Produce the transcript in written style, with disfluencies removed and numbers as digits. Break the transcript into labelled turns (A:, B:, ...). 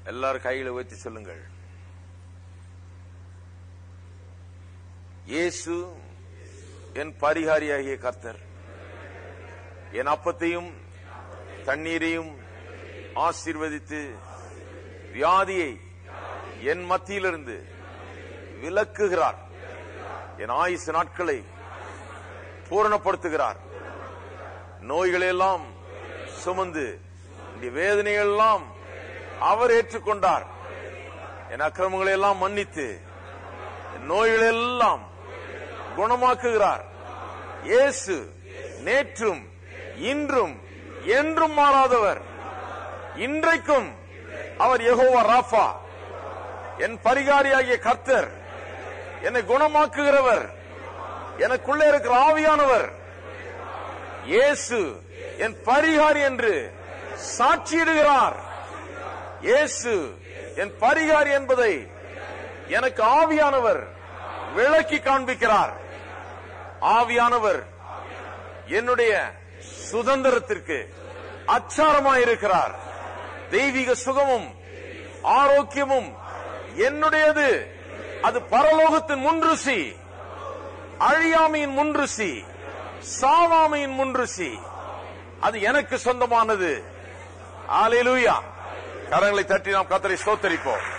A: எல்லாரும் கைகளை உயர்த்தி சொல்லுங்கள். இயேசு என் பரிகாரியாகிய கர்த்தர். என் அப்பத்தையும் தண்ணீரையும் ஆசீர்வதித்து வியாதியை என் மத்தியிலிருந்து விலக்குகிறார். என் ஆயுசு நாட்களை பூரணப்படுத்துகிறார். நோய்களெல்லாம் சுமந்து வேதனைகள் எல்லாம் அவர் ஏற்றுக்கொண்டார். என் அக்கிரமங்களை எல்லாம் மன்னித்து நோய்களெல்லாம் குணமாக்குகிறார். இயேசு நேற்றும் இன்றும் என்றும் மாறாதவர். இன்றைக்கும் அவர் யெகோவா ராஃபா, என் பரிகாரியாகிய கர்த்தர், என்னை குணமாக்குகிறவர், எனக்குள்ளே இருக்கிற ஆவியானவர். இயேசு என் பரிகாரி என்று சாட்சியிடுகிறார். இயேசு என் பரிகாரி என்பதை எனக்கு ஆவியானவர் விளக்கி காண்பிக்கிறார். ஆவியானவர் என்னுடைய சுதந்திரத்திற்கு அச்சாரமாயிருக்கிறார். தெய்வீக சுகமும் ஆரோக்கியமும் என்னுடையது. அது பரலோகத்தின் முன்ருசி, அழியாமையின் முன்ருசி, சாவாமையின் முன்ருசி. அது எனக்கு சொந்தமானது. அல்லேலூயா. கரங்களை தட்டி நாம் கர்த்தரை ஸ்தோத்திரிப்போம்.